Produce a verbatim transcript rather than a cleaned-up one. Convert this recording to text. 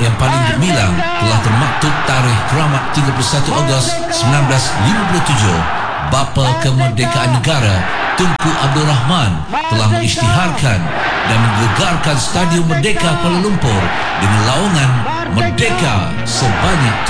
yang paling gemilang telah termaktub tarikh Keramat tiga puluh satu Ogos seribu sembilan ratus lima puluh tujuh. Bapa Kemerdekaan Negara Tunku Abdul Rahman telah mengisytiharkan dan menggegarkan Stadium Merdeka Kuala Lumpur dengan laungan Merdeka sebanyak